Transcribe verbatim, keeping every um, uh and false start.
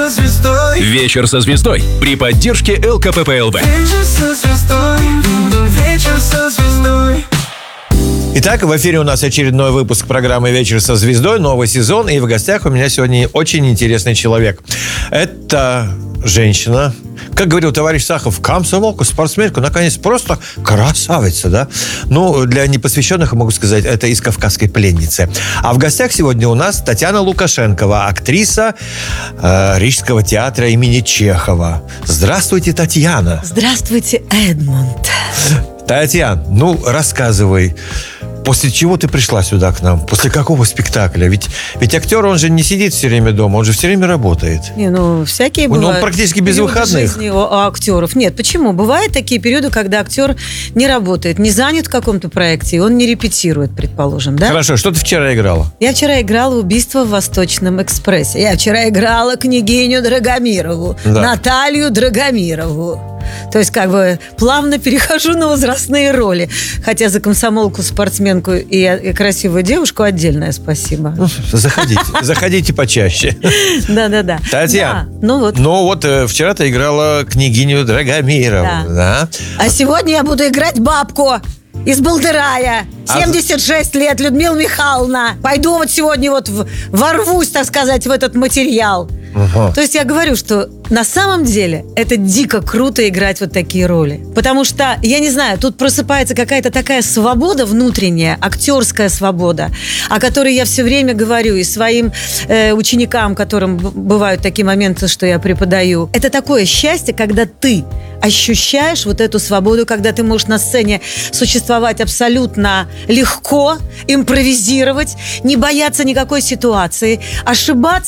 со звездой. Вечер со звездой при поддержке эл ка пэ пэ эл вэ. Вечер со звездой. Вечер со звездой. Итак, в эфире у нас очередной выпуск программы «Вечер со звездой», новый сезон, и в гостях у меня сегодня очень интересный человек. Это женщина, как говорил товарищ Сахов, комсомолка, спортсменка, наконец, просто красавица, да? Ну, для непосвященных могу сказать, это из «Кавказской пленницы». А в гостях сегодня у нас Татьяна Лукашенкова, актриса э, Рижского театра имени Чехова. Здравствуйте, Татьяна. Здравствуйте, Эдмунд. Татьяна, ну, рассказывай, после чего ты пришла сюда к нам? После какого спектакля? Ведь, ведь актер, он же не сидит все время дома, он же все время работает. Не, ну, всякие Ну, бывают. он практически без периоды выходных. жизни у актеров. Нет, почему? Бывают такие периоды, когда актер не работает, не занят в каком-то проекте, и он не репетирует, предположим, да? Хорошо, что ты вчера играла? Я вчера играла «Убийство в Восточном экспрессе». Я вчера играла княгиню Драгомирову, Да. Наталью Драгомирову. То есть, как бы, плавно перехожу на возрастные роли. Хотя за комсомолку, спортсменку и, и красивую девушку отдельное спасибо. Ну, заходите, заходите почаще. Да-да-да. Татьяна, Да, ну вот. ну вот э, вчера ты играла княгиню Драгомирову, Да. да? А сегодня я буду играть бабку из Балдырая. А- семьдесят шесть лет, Людмила Михайловна. Пойду вот сегодня вот в- ворвусь, так сказать, в этот материал. Ага. То есть я говорю, что на самом деле это дико круто играть вот такие роли. Потому что, я не знаю, тут просыпается какая-то такая свобода внутренняя, актерская свобода, о которой я все время говорю и своим э, ученикам, которым б- бывают такие моменты, что я преподаю. Это такое счастье, когда ты ощущаешь вот эту свободу, когда ты можешь на сцене существовать абсолютно легко, импровизировать, не бояться никакой ситуации, ошибаться